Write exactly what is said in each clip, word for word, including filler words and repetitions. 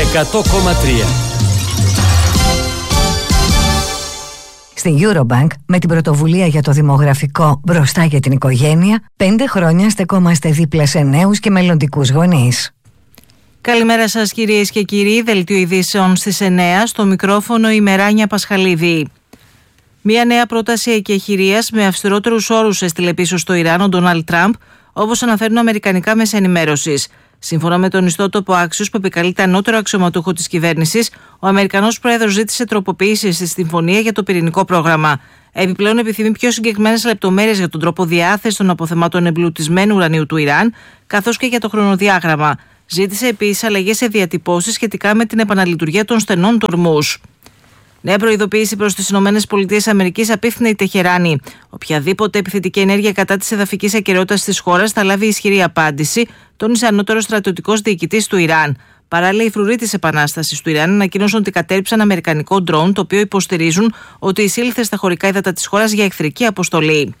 εκατό κόμμα τρία. Στην Eurobank, με την πρωτοβουλία για το δημογραφικό μπροστά για την οικογένεια, πέντε χρόνια στεκόμαστε δίπλα σε νέους και μελλοντικούς γονείς. Καλημέρα σας κυρίες και κύριοι, δελτίο ειδήσεων στις εννέα, στο μικρόφωνο η Μεράνια Πασχαλίδη. Μία νέα πρόταση εκεχηρίας με αυστηρότερους όρους έστειλε πίσω στο Ιράν ο Ντόναλντ Τραμπ, όπως αναφέρουν αμερικανικά μέσα ενημέρωσης. Σύμφωνα με τον ιστότοπο Axios, που επικαλείται ανώτερο αξιωματούχο της κυβέρνησης, ο Αμερικανός πρόεδρος ζήτησε τροποποίησεις στη συμφωνία για το πυρηνικό πρόγραμμα. Επιπλέον, επιθυμεί πιο συγκεκριμένες λεπτομέρειες για τον τρόπο διάθεσης των αποθεμάτων εμπλουτισμένου ουρανίου του Ιράν, καθώς και για το χρονοδιάγραμμα. Ζήτησε επίσης αλλαγές σε διατυπώσεις σχετικά με την επαναλειτουργία των στενών του Ορμούζ. Νέα προειδοποίηση προς τις ΗΠΑ απίφθινε η Τεχεράνη. Οποιαδήποτε επιθετική ενέργεια κατά της εδαφικής ακεραιότητας της χώρας θα λάβει ισχυρή απάντηση, τόνισε ανώτερος στρατιωτικός διοικητής του Ιράν. Παράλληλα, οι φρουροί της Επανάστασης του Ιράν ανακοίνωσαν ότι κατέρριψαν αμερικανικό ντρόουν, το οποίο υποστηρίζουν ότι εισήλθε στα χωρικά ύδατα της χώρας για εχθρική αποστολή.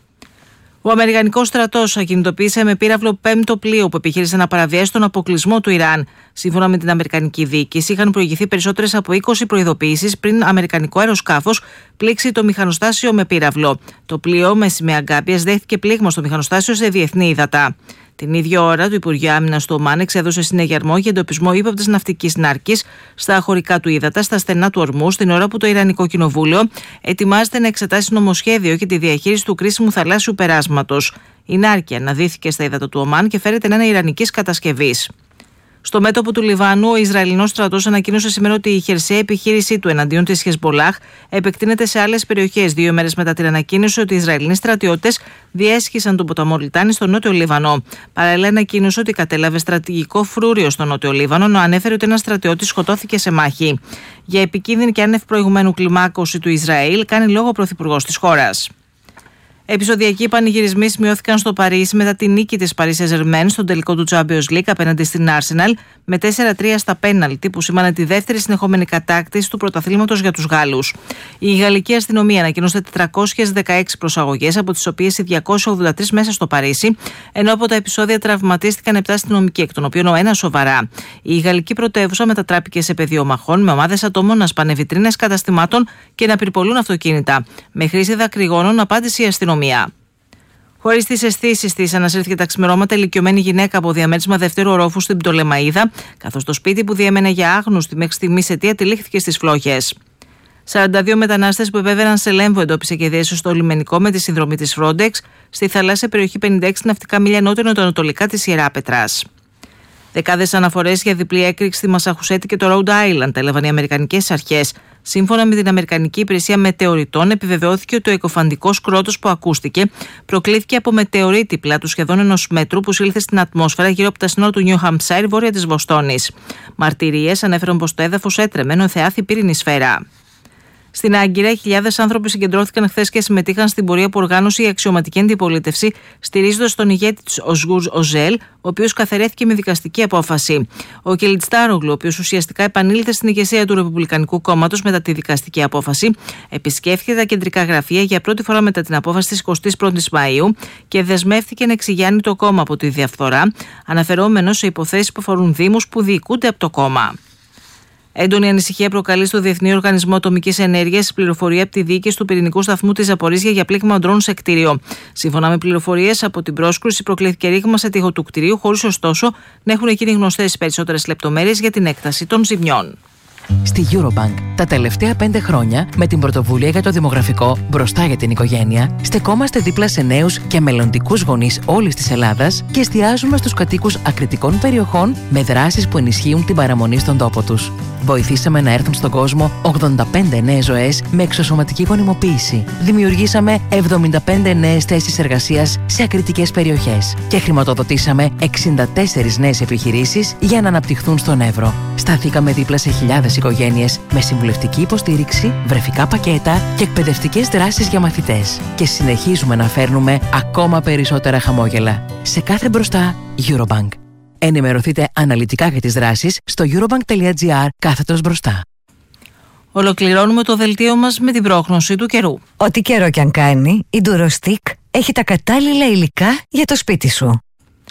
Ο Αμερικανικός στρατός ακινητοποίησε με πύραυλο πέμπτο πλοίο που επιχείρησε να παραβιάσει τον αποκλεισμό του Ιράν. Σύμφωνα με την Αμερικανική διοίκηση, είχαν προηγηθεί περισσότερες από είκοσι προειδοποιήσεις πριν αμερικανικό αεροσκάφος πλήξει το μηχανοστάσιο με πύραυλο. Το πλοίο με σημαία Γκάμπιας δέχτηκε πλήγμα στο μηχανοστάσιο σε διεθνή ύδατα. Την ίδια ώρα, το Υπουργείο Άμυνας του Ομάν εξέδωσε συνεγερμό για εντοπισμό ύποπτης ναυτικής νάρκης στα χωρικά του ύδατα, στα στενά του Ορμού, στην ώρα που το Ιρανικό Κοινοβούλιο ετοιμάζεται να εξετάσει νομοσχέδιο για τη διαχείριση του κρίσιμου θαλάσσιου περάσματος. Η νάρκη αναδύθηκε στα ύδατα του Ομάν και φέρεται να είναι ιρανικής κατασκευής. Στο μέτωπο του Λιβάνου, ο Ισραηλινός στρατός ανακοίνωσε σήμερα ότι η χερσαία επιχείρησή του εναντίον της Χεσμπολάχ επεκτείνεται σε άλλες περιοχές, δύο μέρες μετά την ανακοίνωση ότι οι Ισραηλινοί στρατιώτες διέσχισαν τον ποταμό Λιτάνη στο νότιο Λίβανο. Παράλληλα, ανακοίνωσε ότι κατέλαβε στρατηγικό φρούριο στο νότιο Λίβανο, ενώ ανέφερε ότι ένας στρατιώτης σκοτώθηκε σε μάχη. Για επικίνδυνη και άνευ προηγουμένου κλιμάκωση του Ισραήλ, κάνει λόγο ο πρωθυπουργός της χώρας. Επεισοδιακοί πανηγυρισμοί σημειώθηκαν στο Παρίσι μετά τη νίκη της Paris Saint-Germain στον τελικό του Champions League απέναντι στην Arsenal με τέσσερα τρία στα πέναλτι, που σήμανε τη δεύτερη συνεχόμενη κατάκτηση του πρωταθλήματος για τους Γάλλους. Η γαλλική αστυνομία ανακοίνωσε τετρακόσιες δεκαέξι προσαγωγές, από τις οποίες οι διακόσιες ογδόντα τρεις μέσα στο Παρίσι, ενώ από τα επεισόδια τραυματίστηκαν επτά αστυνομικοί, εκ των οποίων ο ένας σοβαρά. Η γαλλική πρωτεύουσα μετατράπηκε σε πεδίο μαχών, με ομάδες ατόμων να σπάνε βιτρίνες καταστημάτων και να πυρπολούν αυτοκίνητα. Με χρήση δακρυγόνων απάντησε η αστυνομία. Χωρίς τις αισθήσεις της, ανασύρθηκε τα ξημερώματα ηλικιωμένη γυναίκα από διαμέρισμα δευτέρου ορόφου στην Πτολεμαΐδα, καθώς το σπίτι που διέμενε για άγνωστη μέχρι στιγμής αιτία τυλίχθηκε στις φλόγες. σαράντα δύο μετανάστες που επέβαιναν σε Λέμβο εντόπισε και διέσωσε στο λιμενικό με τη συνδρομή της Frontex στη θαλάσσια περιοχή πενήντα έξι ναυτικά μίλια νότιο-ανατολικά της Ιεράπετρας. Δεκάδες αναφορές για διπλή έκρηξη στη Μασαχουσέτη και το Rhode Island έλαβαν οι αμερικανικές αρχές. Σύμφωνα με την Αμερικανική Υπηρεσία Μετεωριτών, επιβεβαιώθηκε ότι ο εκοφαντικός κρότος που ακούστηκε προκλήθηκε από μετεωρίτη πλάτου σχεδόν ενός μέτρου που σύλθε στην ατμόσφαιρα γύρω από τα σύνορα του Νιου Χαμψάιρ, βόρεια της Βοστόνης. Μαρτυρίες ανέφεραν πως το έδαφος έτρεμε ενώ θεάθη πύρινη σφαίρα. Στην Άγκυρα, χιλιάδες άνθρωποι συγκεντρώθηκαν χθες και συμμετείχαν στην πορεία που οργάνωσε η αξιωματική αντιπολίτευση, στηρίζοντας τον ηγέτη της Οσγούρ Οζέλ, ο οποίος καθαιρέθηκε με δικαστική απόφαση. Ο Κιλιτστάρογλου, ο οποίος ουσιαστικά επανήλθε στην ηγεσία του Ρεπουμπλικανικού Κόμματος μετά τη δικαστική απόφαση, επισκέφθηκε τα κεντρικά γραφεία για πρώτη φορά μετά την απόφαση της εικοστής πρώτης Μαΐου και δεσμεύτηκε να εξηγιάνει το κόμμα από τη διαφθορά, αναφερόμενος σε υποθέσεις που αφορούν δήμους που διοικούνται από το κόμμα. Έντονη ανησυχία προκαλεί στο Διεθνή Οργανισμό Ατομικής Ενέργειας η πληροφορία από τη διοίκηση του πυρηνικού σταθμού της Ζαπορίζια για πλήγμα ντρόουν σε κτίριο. Σύμφωνα με πληροφορίες από την πρόσκρουση, προκλήθηκε ρήγμα σε τοίχο του κτιρίου, χωρίς ωστόσο να έχουν γίνει γνωστές περισσότερες λεπτομέρειες για την έκταση των ζημιών. Στη Eurobank, τα τελευταία πέντε χρόνια, με την πρωτοβουλία για το δημογραφικό μπροστά για την οικογένεια, στεκόμαστε δίπλα σε νέους και μελλοντικούς γονείς όλης της Ελλάδας και εστιάζουμε στους κατοίκους ακριτικών περιοχών με δράσεις που ενισχύουν την παραμονή στον τόπο τους. Βοηθήσαμε να έρθουν στον κόσμο ογδόντα πέντε νέες ζωές με εξωσωματική γονιμοποίηση. Δημιουργήσαμε εβδομήντα πέντε νέες θέσεις εργασίας σε ακριτικές περιοχές και χρηματοδοτήσαμε εξήντα τέσσερις νέες επιχειρήσεις για να αναπτυχθούν στον Εύρο. Σταθήκαμε δίπλα σε χιλιάδες οικογένειες με συμβουλευτική υποστήριξη, βρεφικά πακέτα και εκπαιδευτικές δράσεις για μαθητές. Και συνεχίζουμε να φέρνουμε ακόμα περισσότερα χαμόγελα. Σε κάθε μπροστά, Eurobank. Ενημερωθείτε αναλυτικά για τις δράσεις στο eurobank.gr κάθετος μπροστά. Ολοκληρώνουμε το δελτίο μας με την πρόγνωση του καιρού. Ό,τι καιρό κι αν κάνει, η Durostick έχει τα κατάλληλα υλικά για το σπίτι σου.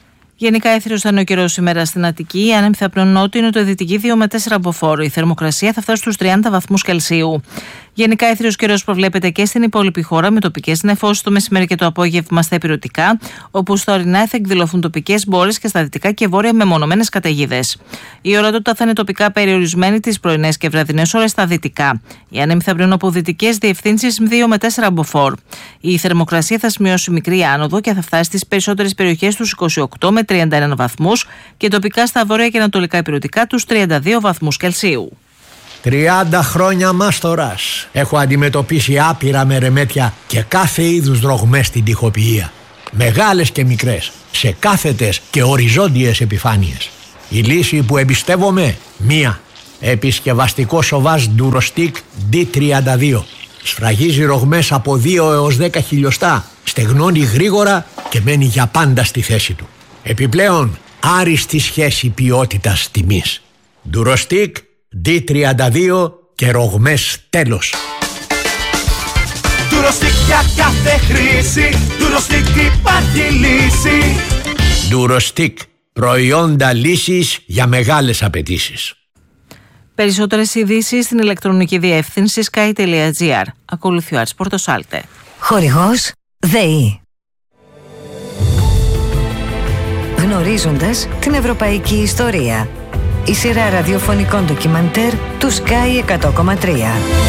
Γενικά έθριος θα είναι ο καιρός σήμερα στην Αττική. Η άνεμη θα πνέουν νότιο-νοτιοδυτική δύο με τέσσερα μποφόρ. Η θερμοκρασία θα φτάσει στους τριάντα βαθμούς Κελσίου. Γενικά έθριος καιρός προβλέπεται και στην υπόλοιπη χώρα, με τοπικές νεφώσεις το μεσημέρι και το απόγευμα στα υπηρετικά, όπου στα ορεινά θα εκδηλωθούν τοπικές μπόρες και στα δυτικά και βόρεια μεμονωμένες καταιγίδες. Η ορατότητα θα είναι τοπικά περιορισμένη τις πρωινές και βραδινές ώρες στα δυτικά. Οι άνεμοι θα βρουν από δυτικές διευθύνσεις δύο με τέσσερα μποφόρ. Η θερμοκρασία θα σημειώσει μικρή άνοδο και θα φτάσει στις περισσότερες περιοχές τους είκοσι οκτώ με τριάντα ένα βαθμούς και τοπικά στα βόρεια και ανατολικά υπηρετικά τους τριάντα δύο βαθμούς Κελσίου. τριάντα χρόνια μάστορας. Έχω αντιμετωπίσει άπειρα μερεμέτια και κάθε είδους δρογμές στην τοιχοποιία. Μεγάλες και μικρές, σε κάθετες και οριζόντιες επιφάνειες. Η λύση που εμπιστεύομαι, μία. Επισκευαστικό σοβάζ Durostic ντι τριάντα δύο. Σφραγίζει ρογμές από δύο έως δέκα χιλιοστά, στεγνώνει γρήγορα και μένει για πάντα στη θέση του. Επιπλέον, άριστη σχέση ποιότητας τιμής. Durostic ντι τριάντα δύο και ρογμές τέλος. Durostic για κάθε χρήση, Durostic υπάρχει λύση. Durostic, προϊόντα λύσης για μεγάλες απαιτήσεις. Περισσότερες ειδήσεις στην ηλεκτρονική διεύθυνση sky τελεία gr. Ακολουθεί ο Άρης Πορτοσάλτε. Χορηγός ΔΕΗ. Γνωρίζοντας την ευρωπαϊκή ιστορία. Η σειρά ραδιοφωνικών ντοκιμαντέρ του Sky εκατό κόμμα τρία.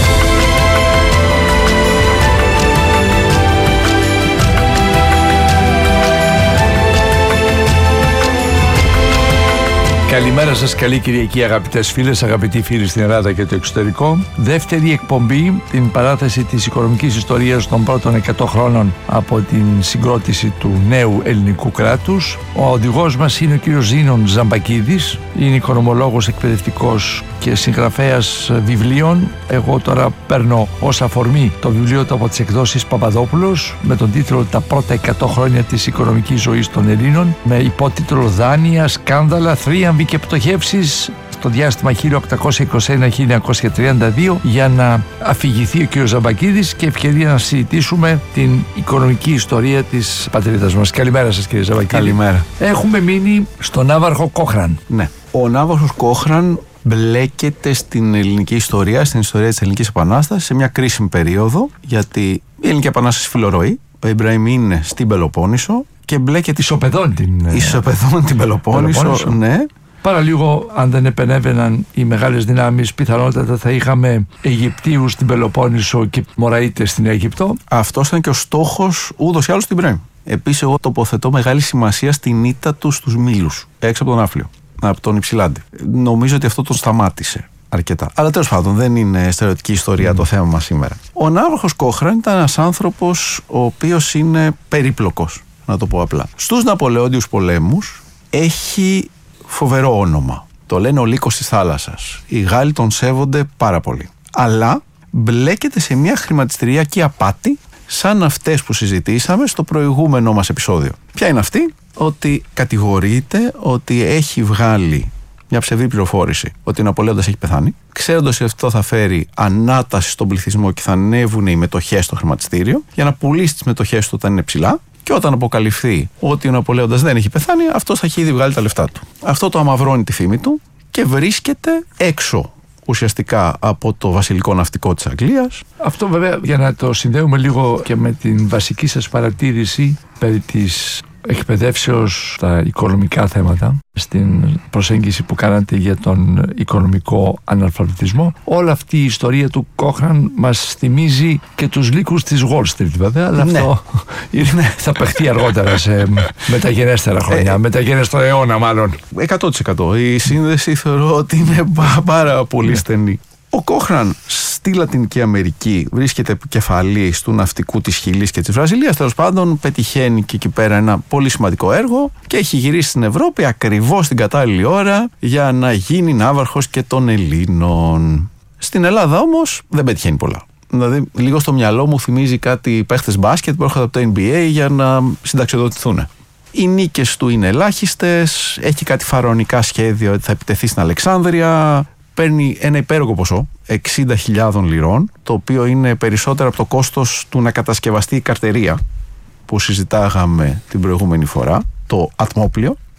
Καλημέρα σας, καλή Κυριακή αγαπητές φίλες, αγαπητοί φίλοι στην Ελλάδα και το εξωτερικό. Δεύτερη εκπομπή, την παράθεση της οικονομικής ιστορίας των πρώτων εκατό χρόνων από την συγκρότηση του νέου ελληνικού κράτους. Ο οδηγός μας είναι ο κύριος Ζήνων Ζαμπακίδης, είναι οικονομολόγος, εκπαιδευτικός και συγγραφέας βιβλίων. Εγώ τώρα παίρνω ως αφορμή το βιβλίο του από τις εκδόσεις Παπαδόπουλος με τον τίτλο «Τα πρώτα εκατό χρόνια της οικονομικής ζωής των Ελλήνων», με υπότιτλο «Δάνεια, σκάνδαλα, θρίαμβοι και πτωχεύσεις στο διάστημα χίλια οκτακόσια είκοσι ένα με χίλια εννιακόσια τριάντα δύο», για να αφηγηθεί ο κ. Ζαμπακίδης και ευκαιρία να συζητήσουμε την οικονομική ιστορία της πατρίδας μας. Καλημέρα σας, κ. Ζαμπακίδη. Καλημέρα. Έχουμε μείνει στον Ναύαρχο Κόχραν. Ναι. Ο Ναύαρχος Κόχραν μπλέκεται στην ελληνική ιστορία, στην ιστορία της Ελληνικής Επανάστασης, σε μια κρίσιμη περίοδο, γιατί η Ελληνική Επανάσταση φιλορροεί. Ο Ιμπραήμ είναι στην Πελοπόννησο και μπλέκεται. Ισοπεδών την, Ισοπεδών την Πελοπόννησο, Πελοπόννησο. Ναι. Παραλίγο, αν δεν επενέβαιναν οι μεγάλες δυνάμεις, πιθανότατα θα είχαμε Αιγυπτίους στην Πελοπόννησο και Μωραΐτες στην Αίγυπτο. Αυτός ήταν και ο στόχος ούτως ή άλλως του Ιμπραήμ. Επίσης, εγώ τοποθετώ μεγάλη σημασία στην ήττα του στους Μήλους, έξω από τον Άφλιο, από τον Υψηλάντη. Νομίζω ότι αυτό τον σταμάτησε αρκετά. Αλλά τέλος πάντων, δεν είναι στερεωτική ιστορία mm. το θέμα μας σήμερα. Ο Ναύαρχος Κόχραν ήταν ένας άνθρωπος ο οποίος είναι περίπλοκος, να το πω απλά. Στους Ναπολεόντιους πολέμους έχει φοβερό όνομα. Το λένε ο λύκος της θάλασσας. Οι Γάλλοι τον σέβονται πάρα πολύ. Αλλά μπλέκεται σε μια χρηματιστηριακή απάτη σαν αυτές που συζητήσαμε στο προηγούμενο μας επεισόδιο. Ποια είναι αυτή? Ότι κατηγορείται ότι έχει βγάλει μια ψευδή πληροφόρηση ότι ο Ναπολέοντας έχει πεθάνει, ξέροντας ότι αυτό θα φέρει ανάταση στον πληθυσμό και θα ανέβουν οι μετοχές στο χρηματιστήριο, για να πουλήσει τις μετοχές του όταν είναι ψηλά. Και όταν αποκαλυφθεί ότι ο Ναπολέοντας δεν έχει πεθάνει, αυτός θα έχει ήδη βγάλει τα λεφτά του. Αυτό το αμαυρώνει τη φήμη του και βρίσκεται έξω ουσιαστικά από το βασιλικό ναυτικό της Αγγλίας. Αυτό βέβαια, για να το συνδέουμε λίγο και με την βασική σας παρατήρηση περί της εκπαιδεύσεως στα οικονομικά θέματα, στην προσέγγιση που κάνατε για τον οικονομικό αναλφαβητισμό, όλη αυτή η ιστορία του Κόχραν μας θυμίζει και τους λύκους της Wall Street, βέβαια, αλλά ναι. αυτό είναι, θα παιχτεί αργότερα σε μεταγενέστερα χρόνια, ε, μεταγενέστερο αιώνα μάλλον. εκατό τοις εκατό. Η σύνδεση θεωρώ ότι είναι πάρα πολύ ναι. στενή. Ο Κόχραν στη Λατινική Αμερική βρίσκεται επικεφαλής του ναυτικού της Χιλής και της Βραζιλίας. Τέλος πάντων, πετυχαίνει και εκεί πέρα ένα πολύ σημαντικό έργο και έχει γυρίσει στην Ευρώπη ακριβώς την κατάλληλη ώρα για να γίνει ναύαρχος και των Ελλήνων. Στην Ελλάδα όμως δεν πετυχαίνει πολλά. Δηλαδή, λίγο στο μυαλό μου θυμίζει κάτι παίχτες μπάσκετ που έρχονται από το N B A για να συνταξιοδοτηθούν. Οι νίκες του είναι ελάχιστες, έχει κάτι φαραωνικά σχέδια ότι θα επιτεθεί στην Αλεξάνδρεια. Παίρνει ένα υπέρογο ποσό, εξήντα χιλιάδες λιρών, το οποίο είναι περισσότερο από το κόστος του να κατασκευαστεί η καρτερία που συζητάγαμε την προηγούμενη φορά, το ατμόπλιο.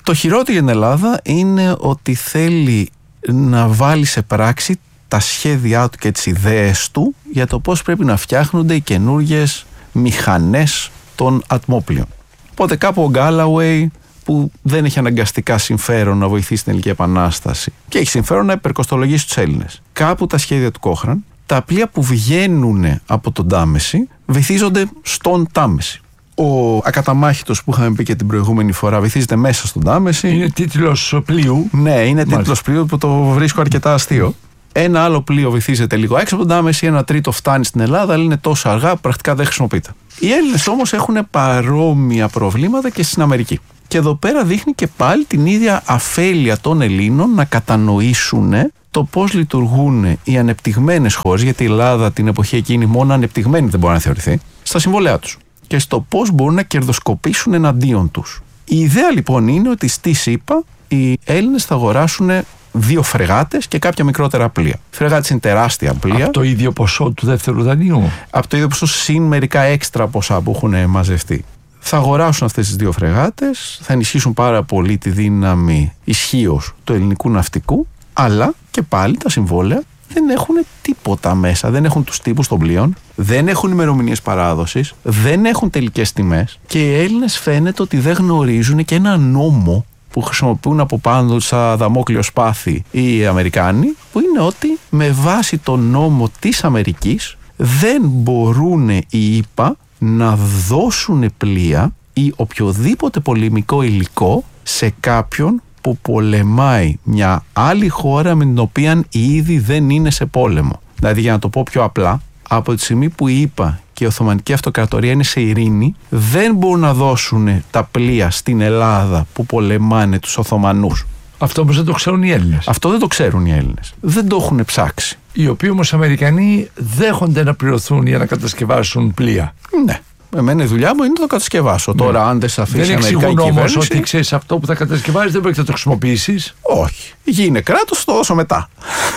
Το χειρότερο για την Ελλάδα είναι ότι θέλει να βάλει σε πράξη τα σχέδιά του και τις ιδέες του για το πώς πρέπει να φτιάχνονται οι καινούργιες μηχανές των ατμόπλοιων. Οπότε κάπου ο Γκάλαουεϊ, που δεν έχει αναγκαστικά συμφέρον να βοηθήσει την Ελληνική Επανάσταση και έχει συμφέρον να υπερκοστολογήσει τους Έλληνες. Κάπου τα σχέδια του Κόχραν, τα πλοία που βγαίνουν από τον Τάμεση βυθίζονται στον Τάμεση. Ο ακαταμάχητος που είχαμε πει και την προηγούμενη φορά βυθίζεται μέσα στον Τάμεση. Είναι τίτλος πλοίου. Ναι, είναι τίτλος πλοίου που το βρίσκω αρκετά αστείο. Ένα άλλο πλοίο βυθίζεται λίγο έξω από τον Τάμεση, ένα τρίτο φτάνει στην Ελλάδα, αλλά είναι τόσο αργά που πρακτικά δεν χρησιμοποιείται. Οι Έλληνες όμως έχουν παρόμοια προβλήματα και στην Αμερική. Και εδώ πέρα δείχνει και πάλι την ίδια αφέλεια των Ελλήνων να κατανοήσουν το πώς λειτουργούν οι ανεπτυγμένες χώρες, γιατί η Ελλάδα την εποχή εκείνη μόνο ανεπτυγμένη δεν μπορεί να θεωρηθεί, στα συμβόλαιά τους και στο πώς μπορούν να κερδοσκοπήσουν εναντίον τους. Η ιδέα λοιπόν είναι ότι στη ΣΥΠΑ οι Έλληνες θα αγοράσουν δύο φρεγάτες και κάποια μικρότερα πλοία. Οι φρεγάτες είναι τεράστια πλοία. Από το ίδιο ποσό του δεύτερου δανείου. Από το ίδιο ποσό συν μερικά έξτρα ποσά που έχουν μαζευτεί. Θα αγοράσουν αυτές τις δύο φρεγάτες, θα ενισχύσουν πάρα πολύ τη δύναμη ισχύως του ελληνικού ναυτικού, αλλά και πάλι τα συμβόλαια δεν έχουν τίποτα μέσα. Δεν έχουν τους τύπους των πλοίων, δεν έχουν ημερομηνίες παράδοσης, δεν έχουν τελικές τιμές και οι Έλληνες φαίνεται ότι δεν γνωρίζουν και ένα νόμο που χρησιμοποιούν από πάνω σαν δαμόκλειο σπάθη οι Αμερικάνοι, που είναι ότι με βάση τον νόμο της Αμερικής δεν μπορούν οι ΗΠΑ να δώσουν πλοία ή οποιοδήποτε πολεμικό υλικό σε κάποιον που πολεμάει μια άλλη χώρα με την οποία ήδη δεν είναι σε πόλεμο. Δηλαδή, για να το πω πιο απλά, από τη στιγμή που η ΗΠΑ και η Οθωμανική Αυτοκρατορία είναι σε ειρήνη, δεν μπορούν να δώσουν τα πλοία στην Ελλάδα που πολεμάνε τους Οθωμανούς. Αυτό όμως δεν το ξέρουν οι Έλληνες. Αυτό δεν το ξέρουν οι Έλληνες. Δεν το έχουν ψάξει. Οι οποίοι όμως Αμερικανοί δέχονται να πληρωθούν για να κατασκευάσουν πλοία. Ναι. Εμένα η δουλειά μου είναι να το κατασκευάσω. Ναι. Τώρα, αν δεν σε αφήσει η Αμερικανική κυβέρνηση. Δεν εξηγούν όμως ότι ξέρεις αυτό που θα κατασκευάσεις δεν πρέπει να το χρησιμοποιήσεις. Όχι. Γίνε κράτος, το δώσω μετά.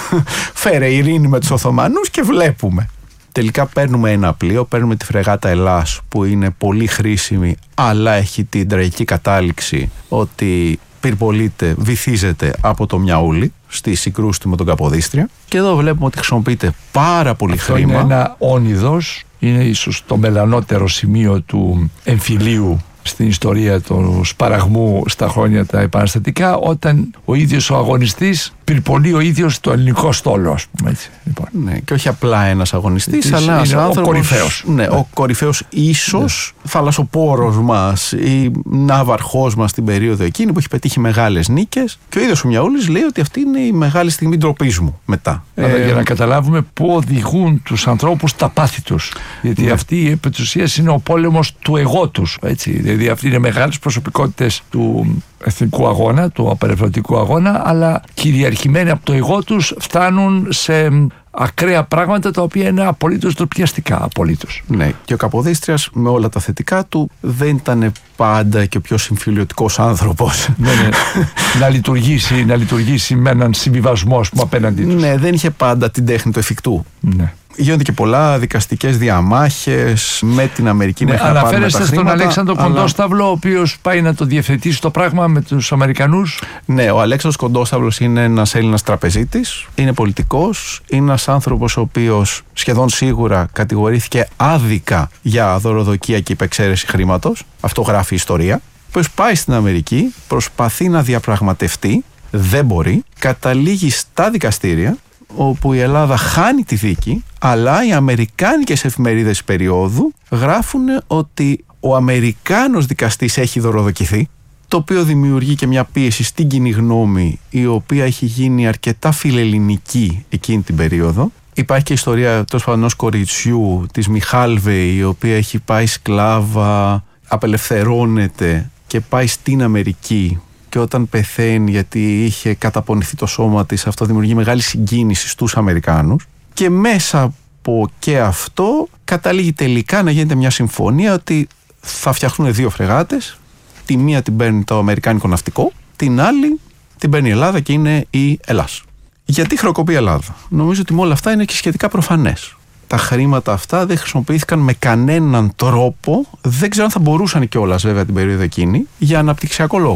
Φέρε ειρήνη με τους Οθωμανούς και βλέπουμε. Τελικά παίρνουμε ένα πλοίο, παίρνουμε τη φρεγάτα Ελλάς που είναι πολύ χρήσιμη, αλλά έχει την τραγική κατάληξη ότι πυρπολείται, βυθίζεται από το Μιαούλι στη συγκρούση του με τον Καποδίστρια. Και εδώ βλέπουμε ότι χρησιμοποιείται πάρα πολύ αυτό χρήμα. Είναι ένα όνειδος, είναι ίσως το μελανότερο σημείο του εμφυλίου στην ιστορία του σπαραγμού στα χρόνια τα επαναστατικά, όταν ο ίδιος ο αγωνιστής πυρπολεί ο ίδιος το ελληνικό στόλο, ας πούμε έτσι. Λοιπόν. Ναι, και όχι απλά ένας αγωνιστής, Της, αλλά ένας άνθρωπος, ο κορυφαίος. Ναι, ναι. Ο κορυφαίος ίσως ναι. θαλασσοπόρος μας ή ναυαρχός μας την περίοδο εκείνη που έχει πετύχει μεγάλες νίκες, και ο ίδιος ο Μιαούλης λέει ότι αυτή είναι η μεγάλη στιγμή ντροπής μου μετά. Αλλά ε, για να καταλάβουμε πού οδηγούν τους ανθρώπους τα πάθη τους. Γιατί ναι. αυτή η επί της ουσίας είναι ο πόλεμος του εγώ τους. Έτσι. Δηλαδή αυτοί είναι μεγάλες προσωπικότητες του εθνικού αγώνα, του απελευθερωτικού αγώνα, αλλά κυριαρχημένοι από το εγώ τους φτάνουν σε ακραία πράγματα τα οποία είναι απολύτως ντροπιαστικά. Απολύτως. Ναι, και ο Καποδίστριας με όλα τα θετικά του δεν ήταν πάντα και ο πιο συμφιλιωτικός άνθρωπος. Ναι, ναι. να, λειτουργήσει, να λειτουργήσει με έναν συμβιβασμό που απέναντί τους. Ναι, δεν είχε πάντα την τέχνη του εφικτού. Ναι. Γίνονται και πολλά δικαστικές διαμάχες με την Αμερική. Ναι, μέχρι να πάρουν τα αναφέρεστε στον χρήματα, Αλέξανδρο αλλά... Κοντόσταυλο, ο οποίος πάει να το διευθετήσει το πράγμα με τους Αμερικανούς. Ναι, ο Αλέξανδρος Κοντόσταυλος είναι ένας Έλληνας τραπεζίτης, είναι πολιτικός, είναι ένας άνθρωπος ο οποίος σχεδόν σίγουρα κατηγορήθηκε άδικα για δωροδοκία και υπεξαίρεση χρήματος. Αυτό γράφει η ιστορία. Ο οποίος πάει στην Αμερική, προσπαθεί να διαπραγματευτεί, δεν μπορεί, καταλήγει στα δικαστήρια, όπου η Ελλάδα χάνει τη δίκη, αλλά οι αμερικάνικες εφημερίδες περίοδου γράφουν ότι ο Αμερικάνος δικαστής έχει δωροδοκηθεί, το οποίο δημιουργεί και μια πίεση στην κοινή γνώμη, η οποία έχει γίνει αρκετά φιλελληνική εκείνη την περίοδο. Υπάρχει και η ιστορία τέλος πάντων ενός κοριτσιού της Μιχάλβεϊ, η οποία έχει πάει σκλάβα, απελευθερώνεται και πάει στην Αμερική. Και όταν πεθαίνει, γιατί είχε καταπονηθεί το σώμα της, αυτό δημιουργεί μεγάλη συγκίνηση στους Αμερικάνους. Και μέσα από και αυτό καταλήγει τελικά να γίνεται μια συμφωνία ότι θα φτιαχτούν δύο φρεγάτες. Τη μία την παίρνει το αμερικάνικο ναυτικό, την άλλη την παίρνει η Ελλάδα και είναι η Ελλάς. Γιατί χρεοκοπεί η Ελλάδα? Νομίζω ότι με όλα αυτά είναι και σχετικά προφανές. Τα χρήματα αυτά δεν χρησιμοποιήθηκαν με κανέναν τρόπο, δεν ξέρω αν θα μπορούσαν κιόλας βέβαια την περίοδο εκείνη, για αναπτυξιακό λόγο.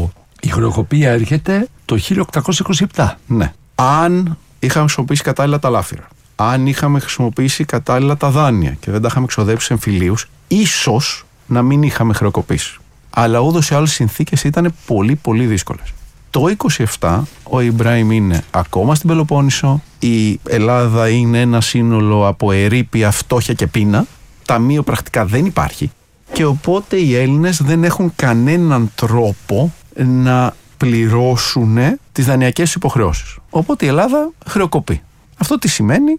Η χρεοκοπία έρχεται το χίλια οκτακόσια είκοσι επτά. Ναι. Αν είχαμε χρησιμοποιήσει κατάλληλα τα λάφυρα, αν είχαμε χρησιμοποιήσει κατάλληλα τα δάνεια και δεν τα είχαμε εξοδέψει σε εμφυλίους, ίσως να μην είχαμε χρεοκοπήσει. Αλλά ούτως ή άλλως οι συνθήκες ήταν πολύ πολύ δύσκολες. Το είκοσι επτά ο Ιμπράιμ είναι ακόμα στην Πελοπόννησο, η Ελλάδα είναι ένα σύνολο από ερείπια, φτώχεια και πείνα, ταμείο πρακτικά δεν υπάρχει και οπότε οι Έλληνες δεν έχουν κανέναν τρόπο να πληρώσουν τις δανειακές υποχρεώσεις. Οπότε η Ελλάδα χρεοκοπεί. Αυτό τι σημαίνει?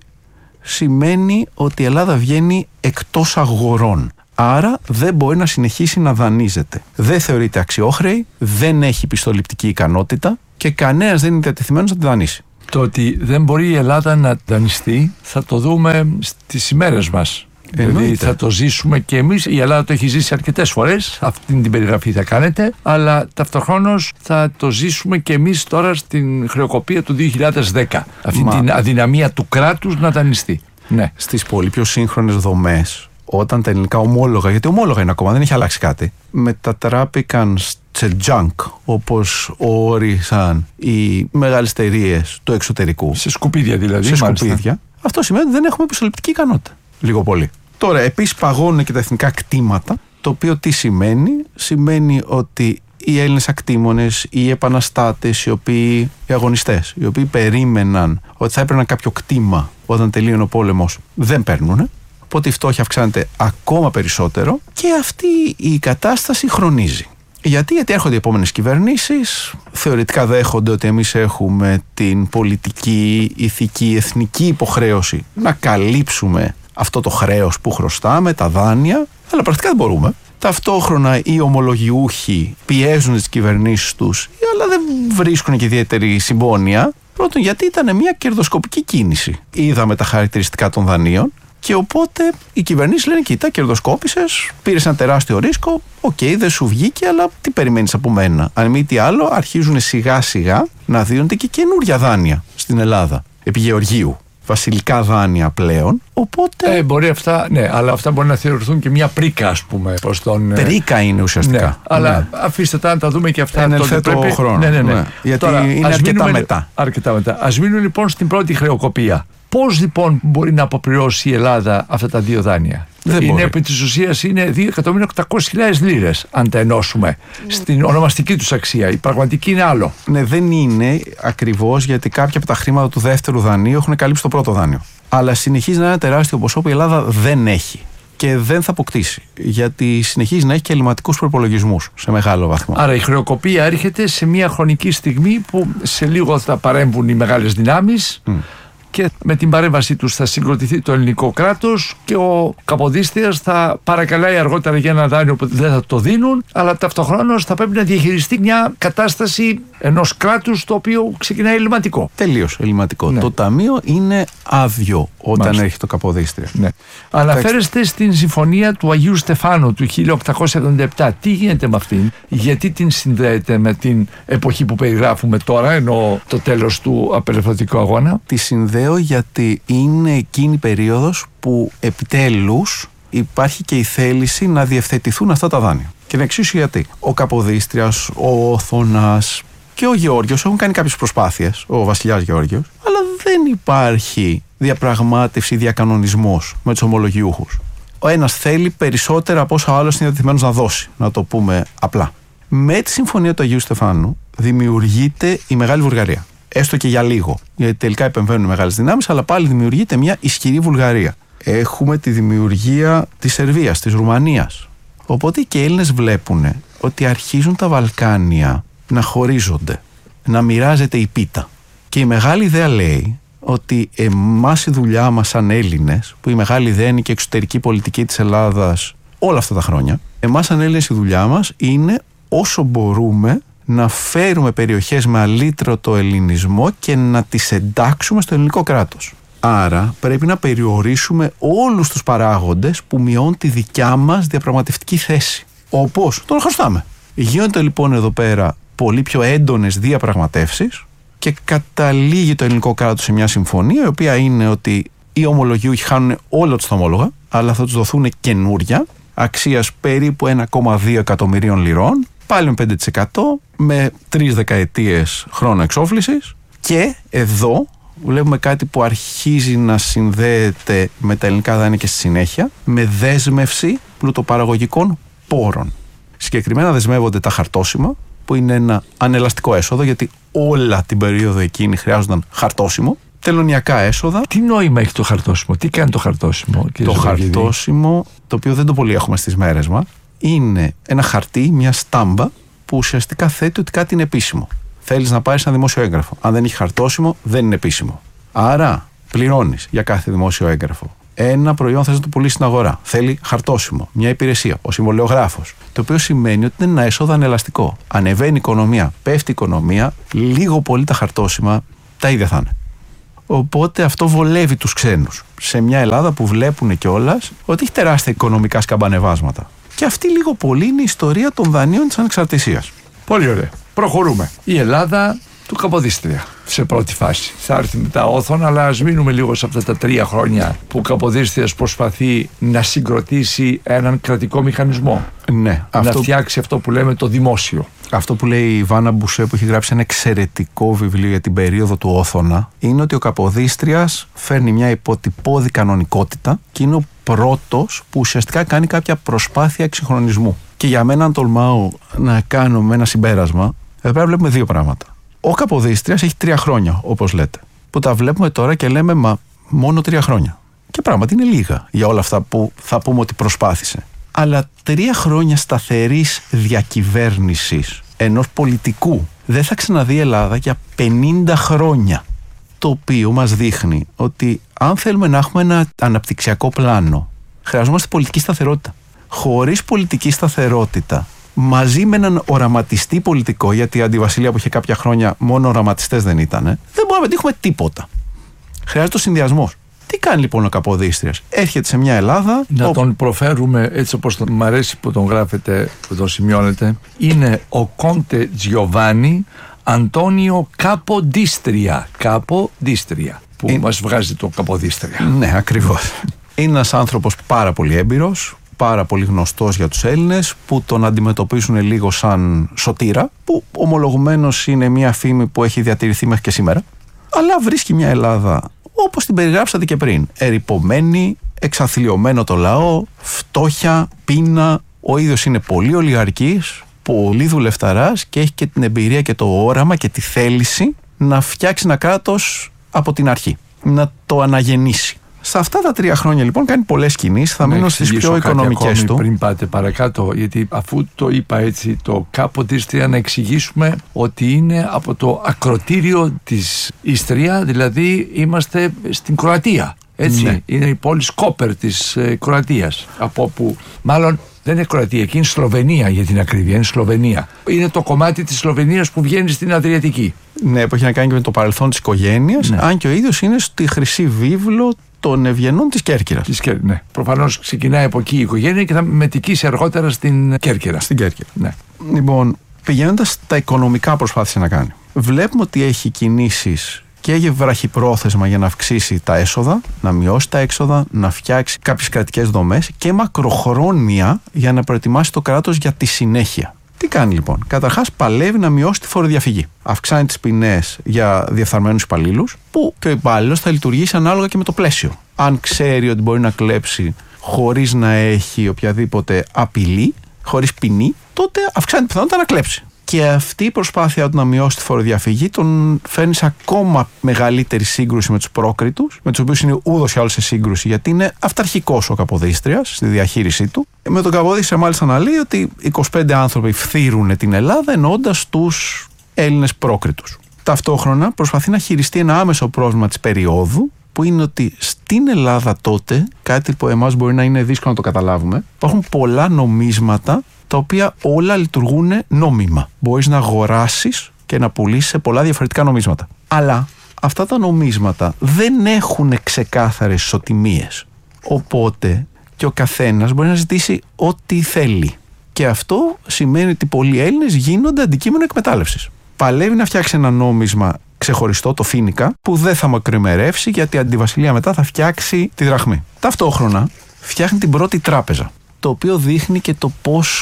Σημαίνει ότι η Ελλάδα βγαίνει εκτός αγορών. Άρα δεν μπορεί να συνεχίσει να δανείζεται. Δεν θεωρείται αξιόχρεη, δεν έχει πιστοληπτική ικανότητα και κανένας δεν είναι διατεθειμένος να τη δανείσει. Το ότι δεν μπορεί η Ελλάδα να δανειστεί θα το δούμε στις ημέρες μας. Εννοείται. Δηλαδή θα το ζήσουμε και εμείς. Η Ελλάδα το έχει ζήσει αρκετές φορές. Αυτή την περιγραφή θα κάνετε. Αλλά ταυτοχρόνως θα το ζήσουμε και εμείς τώρα στην χρεοκοπία του δύο χιλιάδες δέκα. Αυτή Μα... την αδυναμία του κράτους να δανειστεί. Ναι. Στις πολύ πιο σύγχρονες δομές, όταν τα ελληνικά ομόλογα, γιατί ομόλογα είναι ακόμα, δεν έχει αλλάξει κάτι, μετατράπηκαν σε junk, όπως όρισαν οι μεγάλες εταιρείες του εξωτερικού. Σε σκουπίδια δηλαδή. Σε σκουπίδια. Αυτό σημαίνει ότι δεν έχουμε πιστοληπτική ικανότητα. Λίγο πολύ. Τώρα, επίσης παγώνουν και τα εθνικά κτήματα, το οποίο τι σημαίνει? Σημαίνει ότι οι Έλληνες ακτήμονες, οι επαναστάτες, οι οποίοι, οι αγωνιστές, οι οποίοι περίμεναν ότι θα έπαιρναν κάποιο κτήμα όταν τελείωνε ο πόλεμος, δεν παίρνουν. Οπότε η φτώχεια αυξάνεται ακόμα περισσότερο και αυτή η κατάσταση χρονίζει. Γιατί, γιατί έρχονται οι επόμενες κυβερνήσεις, θεωρητικά δέχονται ότι εμείς έχουμε την πολιτική, ηθική, εθνική υποχρέωση να καλύψουμε αυτό το χρέος που χρωστάμε, τα δάνεια, αλλά πρακτικά δεν μπορούμε. Ταυτόχρονα οι ομολογιούχοι πιέζουν τις κυβερνήσεις τους, αλλά δεν βρίσκουν και ιδιαίτερη συμπόνια. Πρώτον, γιατί ήταν μια κερδοσκοπική κίνηση. Είδαμε τα χαρακτηριστικά των δανείων. Και οπότε οι κυβερνήσεις λένε: κοίτα, κερδοσκόπησες, πήρες ένα τεράστιο ρίσκο. Οκ, okay, δεν σου βγήκε, αλλά τι περιμένεις από μένα? Αν μη τι άλλο, αρχίζουν σιγά σιγά να δίνονται και καινούρια δάνεια στην Ελλάδα. Επί Γεωργίου. Βασιλικά δάνεια πλέον. Οπότε. Ε, μπορεί αυτά, ναι, αλλά αυτά μπορεί να θεωρηθούν και μια πρίκα, ας πούμε. Προς τον, πρίκα είναι ουσιαστικά. Ναι, αλλά ναι. Αφήστε τα να τα δούμε και αυτά. Εν ευθέτω χρόνο. Ναι, ναι, ναι. ναι. Γιατί Τώρα, είναι αρκετά μείνουμε, μετά. Αρκετά μετά. Ας μείνουμε λοιπόν στην πρώτη χρεοκοπία. Πώς λοιπόν μπορεί να αποπληρώσει η Ελλάδα αυτά τα δύο δάνεια? Δεν είναι μπορεί. Επί της ουσίας είναι δύο εκατομμύρια οκτακόσιες χιλιάδες λίρες, αν τα ενώσουμε στην ονομαστική τους αξία. Η πραγματική είναι άλλο. Ναι, δεν είναι ακριβώς, γιατί κάποια από τα χρήματα του δεύτερου δανείου έχουν καλύψει το πρώτο δάνειο. Αλλά συνεχίζει να είναι ένα τεράστιο ποσό που η Ελλάδα δεν έχει. Και δεν θα αποκτήσει. Γιατί συνεχίζει να έχει και ελλειμματικούς προϋπολογισμούς σε μεγάλο βαθμό. Άρα η χρεοκοπία έρχεται σε μια χρονική στιγμή που σε λίγο θα παρέμβουν οι μεγάλες δυνάμεις. Mm. Και με την παρέμβασή τους θα συγκροτηθεί το ελληνικό κράτος και ο Καποδίστριας θα παρακαλάει αργότερα για ένα δάνειο που δεν θα το δίνουν, αλλά ταυτοχρόνως θα πρέπει να διαχειριστεί μια κατάσταση ενός κράτους το οποίο ξεκινάει ελλειμματικό. Τελείως ελλειμματικό. Ναι. Το ταμείο είναι άδειο όταν Μάλιστα. Έχει το Καποδίστρια. Ναι. Αναφέρεστε στην συμφωνία του Αγίου Στεφάνου του χίλια οκτακόσια εβδομήντα επτά. Τι γίνεται με αυτήν? Γιατί την συνδέεται με την εποχή που περιγράφουμε τώρα, ενώ το τέλος του απελευθερωτικού αγώνα? Τη συνδέεται γιατί είναι εκείνη η περίοδος που επιτέλους υπάρχει και η θέληση να διευθετηθούν αυτά τα δάνεια. Και είναι εξίσου γιατί ο Καποδίστριας, ο Όθωνας και ο Γεώργιος έχουν κάνει κάποιες προσπάθειες, ο βασιλιάς Γεώργιος, αλλά δεν υπάρχει διαπραγμάτευση, διακανονισμός με τους ομολογιούχους. Ο ένας θέλει περισσότερα από όσα ο άλλος είναι διατεθειμένος να δώσει, να το πούμε απλά. Με τη συμφωνία του Αγίου Στεφάνου δημιουργείται η Μεγάλη Βουλγαρία. Έστω και για λίγο. Γιατί τελικά επεμβαίνουν μεγάλες δυνάμεις, αλλά πάλι δημιουργείται μια ισχυρή Βουλγαρία. Έχουμε τη δημιουργία της Σερβίας, της Ρουμανίας. Οπότε και οι Έλληνες βλέπουν ότι αρχίζουν τα Βαλκάνια να χωρίζονται, να μοιράζεται η πίτα. Και η μεγάλη ιδέα λέει ότι εμάς η δουλειά μας σαν Έλληνες, που η μεγάλη ιδέα είναι και η εξωτερική πολιτική της Ελλάδας όλα αυτά τα χρόνια, εμάς σαν Έλληνες η δουλειά μας είναι όσο μπορούμε να φέρουμε περιοχές με αλήτρωτο ελληνισμό και να τις εντάξουμε στο ελληνικό κράτος. Άρα πρέπει να περιορίσουμε όλους τους παράγοντες που μειώνουν τη δικιά μας διαπραγματευτική θέση. Όπως τον χρωστάμε. Γίνονται λοιπόν εδώ πέρα πολύ πιο έντονες διαπραγματεύσεις και καταλήγει το ελληνικό κράτος σε μια συμφωνία, η οποία είναι ότι οι ομολογιούχοι χάνουν όλα τους τα ομόλογα, αλλά θα τους δοθούν καινούρια αξίας περίπου ένα κόμμα δύο εκατομμυρίων λιρών, πάλι με πέντε τοις εκατό, με τρεις δεκαετίες χρόνο εξόφλησης. Και εδώ βλέπουμε κάτι που αρχίζει να συνδέεται με τα ελληνικά δάνεια και στη συνέχεια, με δέσμευση πλουτοπαραγωγικών πόρων. Συγκεκριμένα δεσμεύονται τα χαρτόσημα, που είναι ένα ανελαστικό έσοδο, γιατί όλα την περίοδο εκείνη χρειάζονταν χαρτόσημο. Τελωνιακά έσοδα. Τι νόημα έχει το χαρτόσημο, τι κάνει το χαρτόσημο? Το χαρτόσημο, το οποίο δεν το πολύ έχουμε στις μέρες μας, είναι ένα χαρτί, μια στάμπα, που ουσιαστικά θέτει ότι κάτι είναι επίσημο. Θέλεις να πάρεις ένα δημόσιο έγγραφο. Αν δεν έχει χαρτόσημο, δεν είναι επίσημο. Άρα, πληρώνεις για κάθε δημόσιο έγγραφο. Ένα προϊόν θες να το πουλήσεις στην αγορά. Θέλει χαρτόσημο, μια υπηρεσία, ο συμβολιογράφος. Το οποίο σημαίνει ότι είναι ένα έσοδο ανελαστικό. Ανεβαίνει η οικονομία, πέφτει η οικονομία, λίγο πολύ τα χαρτόσημα τα ίδια θα είναι. Οπότε αυτό βολεύει τους ξένους. Σε μια Ελλάδα που βλέπουν κιόλας ότι έχει τεράστια οικονομικά σκαμπανεβάσματα. Και αυτή λίγο πολύ είναι η ιστορία των δανείων της ανεξαρτησίας. Πολύ ωραία. Προχωρούμε. Η Ελλάδα του Καποδίστρια σε πρώτη φάση. Θα έρθει μετά Όθωνα, αλλά ας μείνουμε λίγο σε αυτά τα τρία χρόνια που ο Καποδίστριας προσπαθεί να συγκροτήσει έναν κρατικό μηχανισμό. Ναι. Να αυτό... φτιάξει αυτό που λέμε το δημόσιο. Αυτό που λέει η Βάνα Μπουσέ, που έχει γράψει ένα εξαιρετικό βιβλίο για την περίοδο του Όθωνα, είναι ότι ο Καποδίστριας φέρνει μια υποτυπώδη κανονικότητα και είναι ο πρώτος που ουσιαστικά κάνει κάποια προσπάθεια εξυγχρονισμού. Και για μένα, αν τολμάω να κάνω με ένα συμπέρασμα, εδώ πέρα βλέπουμε δύο πράγματα. Ο Καποδίστριας έχει τρία χρόνια, όπως λέτε, που τα βλέπουμε τώρα και λέμε, μα μόνο τρία χρόνια. Και πράγματι είναι λίγα για όλα αυτά που θα πούμε ότι προσπάθησε. Αλλά τρία χρόνια σταθερής διακυβέρνησης ενός πολιτικού δεν θα ξαναδεί η Ελλάδα για πενήντα χρόνια. Το οποίο μας δείχνει ότι αν θέλουμε να έχουμε ένα αναπτυξιακό πλάνο, χρειαζόμαστε πολιτική σταθερότητα. Χωρίς πολιτική σταθερότητα, μαζί με έναν οραματιστή πολιτικό, γιατί η Αντιβασιλεία που είχε κάποια χρόνια μόνο οραματιστές δεν ήταν, δεν μπορούμε να πετύχουμε τίποτα. Χρειάζεται ο συνδυασμός. Τι κάνει λοιπόν ο Καποδίστριας? Έρχεται σε μια Ελλάδα. Να ο... τον προφέρουμε έτσι όπως μου αρέσει που τον γράφετε, που τον σημειώνετε. Είναι ο Κόντε Τζιοβάνι Αντώνιο Καποντίστρια. Καποντίστρια. Που είναι... μας βγάζει το Καποδίστρια. Ναι, ακριβώς. Είναι ένας άνθρωπος πάρα πολύ έμπειρος, πάρα πολύ γνωστός για τους Έλληνες, που τον αντιμετωπίζουν λίγο σαν σωτήρα, που ομολογουμένως είναι μια φήμη που έχει διατηρηθεί μέχρι και σήμερα, αλλά βρίσκει μια Ελλάδα, όπως την περιγράψατε και πριν, ερειπωμένη, εξαθλιωμένο το λαό, φτώχεια, πείνα. Ο ίδιος είναι πολύ ολιγαρκής, πολύ δουλευταράς και έχει και την εμπειρία και το όραμα και τη θέληση να φτιάξει ένα κράτος από την αρχή, να το αναγεννήσει. Σε αυτά τα τρία χρόνια λοιπόν κάνει πολλές κινήσεις, θα μείνω στις πιο οικονομικές του. Πριν πάτε παρακάτω, γιατί αφού το είπα έτσι, το Καποδίστρια, να εξηγήσουμε ότι είναι από το ακροτήριο της Ιστρία, δηλαδή είμαστε στην Κροατία. Έτσι, ναι. Είναι η πόλη Σκόπερ της ε, Κροατίας. Από όπου, μάλλον δεν είναι Κροατία, εκεί είναι Σλοβενία για την ακρίβεια. Είναι Σλοβενία. Είναι το κομμάτι της Σλοβενίας που βγαίνει στην Αδριατική. Ναι, που έχει να κάνει και με το παρελθόν της οικογένειας. Ναι. Αν και ο ίδιος είναι στη Χρυσή Βίβλο των Ευγενών της Κέρκυρας. Της Κέρ, ναι. Προφανώς ξεκινάει από εκεί η οικογένεια και θα μετικήσει αργότερα στην Κέρκυρα. Στην Κέρκυρα. Ναι. Λοιπόν, πηγαίνοντας στα οικονομικά, προσπάθησε να κάνει. Βλέπουμε ότι έχει κινήσεις και έχει βραχυπρόθεσμα για να αυξήσει τα έσοδα, να μειώσει τα έξοδα, να φτιάξει κάποιες κρατικές δομές, και μακροχρόνια για να προετοιμάσει το κράτος για τη συνέχεια. Τι κάνει λοιπόν? Καταρχάς παλεύει να μειώσει τη φοροδιαφυγή. Αυξάνει τις ποινές για διεφθαρμένους υπαλλήλους, που και ο υπάλληλος θα λειτουργήσει ανάλογα και με το πλαίσιο. Αν ξέρει ότι μπορεί να κλέψει χωρίς να έχει οποιαδήποτε απειλή, χωρίς ποινή, τότε αυξάνει την πιθανότητα να κλέψει. Και αυτή η προσπάθεια του να μειώσει τη φοροδιαφυγή τον φέρνει σε ακόμα μεγαλύτερη σύγκρουση με τους πρόκριτους, με τους οποίους είναι ούδως ή άλλως σε σύγκρουση, γιατί είναι αυταρχικός ο Καποδίστριας στη διαχείρισή του. Με τον Καποδίστρια μάλιστα να λέει ότι είκοσι πέντε άνθρωποι φθείρουν την Ελλάδα, εννοώντας τους Έλληνες πρόκριτους. Ταυτόχρονα προσπαθεί να χειριστεί ένα άμεσο πρόβλημα της περίοδου, που είναι ότι στην Ελλάδα τότε, κάτι που εμάς μπορεί να είναι δύσκολο να το καταλάβουμε, υπάρχουν πολλά νομίσματα τα οποία όλα λειτουργούν νόμιμα. Μπορείς να αγοράσεις και να πουλήσεις σε πολλά διαφορετικά νομίσματα. Αλλά αυτά τα νομίσματα δεν έχουν ξεκάθαρες ισοτιμίες. Οπότε και ο καθένας μπορεί να ζητήσει ό,τι θέλει. Και αυτό σημαίνει ότι πολλοί Έλληνες γίνονται αντικείμενο εκμετάλλευσης. Παλεύει να φτιάξει ένα νόμισμα ξεχωριστό, το φοίνικα, που δεν θα μακροημερεύσει, γιατί η Αντιβασιλεία μετά θα φτιάξει τη δραχμή. Ταυτόχρονα φτιάχνει την πρώτη τράπεζα, το οποίο δείχνει και το πόσο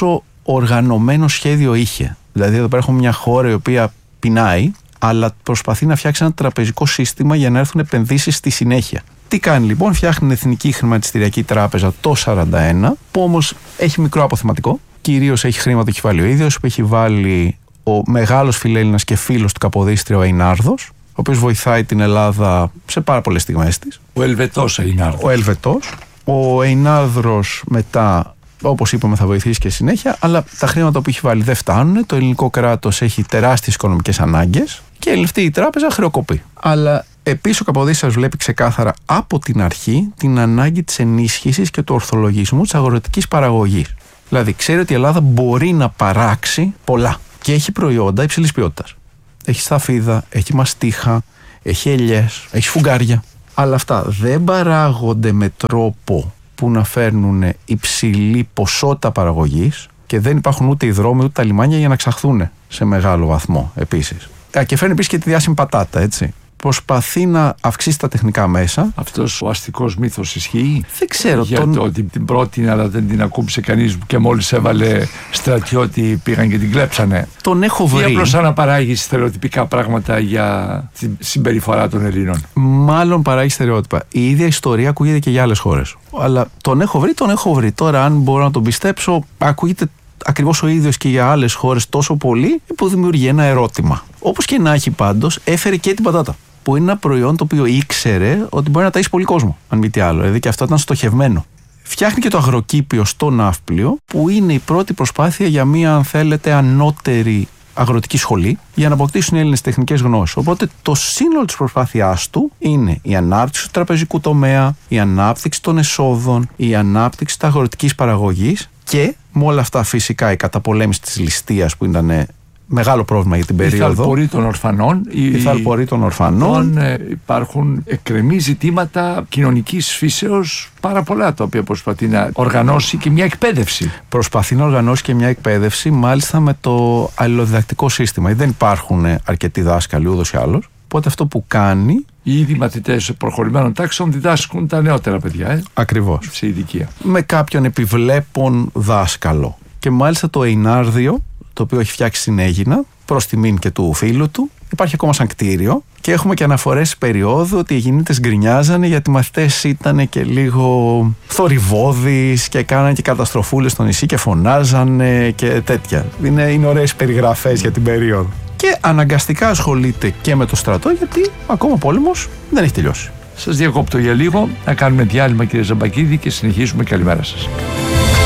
οργανωμένο σχέδιο είχε. Δηλαδή, εδώ πέρα έχουμε μια χώρα η οποία πεινάει, αλλά προσπαθεί να φτιάξει ένα τραπεζικό σύστημα για να έρθουν επενδύσεις στη συνέχεια. Τι κάνει λοιπόν, φτιάχνει την Εθνική Χρηματιστηριακή Τράπεζα το σαράντα ένα, που όμως έχει μικρό αποθεματικό. Κυρίως έχει χρήμα το έχει βάλει ο ίδιος, που έχει βάλει ο μεγάλος φιλέλληνας και φίλος του Καποδίστρια, ο Εϊνάρδος, ο οποίος βοηθάει την Ελλάδα σε πάρα πολλές στιγμές της. Ο Ελβετός Εϊνάρδος. Ο Ελβετός. Ο Εϊνάρδος μετά, όπως είπαμε, θα βοηθήσει και συνέχεια, αλλά τα χρήματα που έχει βάλει δεν φτάνουν. Το ελληνικό κράτος έχει τεράστιες οικονομικές ανάγκες και αυτή η τράπεζα χρεοκοπεί. Αλλά επίσης ο Καποδίστριας βλέπει ξεκάθαρα από την αρχή την ανάγκη της ενίσχυσης και του ορθολογισμού της αγροτικής παραγωγής. Δηλαδή, ξέρει ότι η Ελλάδα μπορεί να παράξει πολλά και έχει προϊόντα υψηλής ποιότητας. Έχει σταφίδα, έχει μαστίχα, έχει ελιές, έχει σφουγγάρια. Αλλά αυτά δεν παράγονται με τρόπο που να φέρνουν υψηλή ποσότητα παραγωγής και δεν υπάρχουν ούτε οι δρόμοι ούτε τα λιμάνια για να εξαχθούν σε μεγάλο βαθμό επίσης. Α, και φέρνει επίσης και τη διάσημη πατάτα, έτσι. Προσπαθεί να αυξήσει τα τεχνικά μέσα. Αυτός ο αστικός μύθος ισχύει? Δεν ξέρω. Για τον... το ότι την πρότεινε αλλά δεν την ακούμπησε κανείς και μόλις έβαλε στρατιώτη πήγαν και την κλέψανε. Τον έχω βρει. Ή απλώς αναπαράγει στερεοτυπικά πράγματα για την συμπεριφορά των Ελλήνων? Μάλλον παράγει στερεότυπα. Η ίδια ιστορία ακούγεται και για άλλες χώρες. Αλλά τον έχω βρει, τον έχω βρει. Τώρα, αν μπορώ να τον πιστέψω, ακούγεται ακριβώς ο ίδιος και για άλλες χώρες τόσο πολύ, που δημιουργεί ένα ερώτημα. Όπως και να έχει πάντως, έφερε και την πατάτα, που είναι ένα προϊόν το οποίο ήξερε ότι μπορεί να ταΐσει πολύ κόσμο, αν μη τι άλλο. Δηλαδή και αυτό ήταν στοχευμένο. Φτιάχνει και το αγροκήπιο στο Ναύπλιο, που είναι η πρώτη προσπάθεια για μία, αν θέλετε, ανώτερη αγροτική σχολή, για να αποκτήσουν οι Έλληνες τεχνικές γνώσεις. Οπότε το σύνολο της προσπάθειάς του είναι η ανάπτυξη του τραπεζικού τομέα, η ανάπτυξη των εσόδων, η ανάπτυξη της αγροτικής παραγωγής και με όλα αυτά φυσικά η καταπολέμηση της ληστείας, που ήταν μεγάλο πρόβλημα για την περίοδο. Η θαλπορή των ορφανών. Η, η θαλπορή των ορφανών. Ε, υπάρχουν εκκρεμή ζητήματα κοινωνικής φύσεως πάρα πολλά, τα οποία προσπαθεί να οργανώσει και μια εκπαίδευση. Προσπαθεί να οργανώσει και μια εκπαίδευση, μάλιστα με το αλληλοδιδακτικό σύστημα. Δεν υπάρχουν αρκετοί δάσκαλοι ούτως ή άλλως. Οπότε αυτό που κάνει. Οι ήδη μαθητές προχωρημένων τάξεων διδάσκουν τα νεότερα παιδιά. Ε? Ακριβώς. Σε ηλικία. Με κάποιον επιβλέπον δάσκαλο. Και μάλιστα το Εϊνάρδιο, το οποίο έχει φτιάξει στην Αίγινα, προς τιμήν και του φίλου του, υπάρχει ακόμα σαν κτίριο και έχουμε και αναφορές περίοδου ότι οι Αιγινίτες γκρινιάζανε γιατί οι μαθητές ήταν και λίγο θορυβώδεις και κάνανε και καταστροφούλες στο νησί και φωνάζανε και τέτοια. Είναι, είναι ωραίες περιγραφές για την περίοδο. Και αναγκαστικά ασχολείται και με το στρατό, γιατί ακόμα ο πόλεμος δεν έχει τελειώσει. Σας διακόπτω για λίγο, να κάνουμε διάλειμμα κύριε Ζαμπακίδη και συνεχίζουμε. Καλημέρα σας.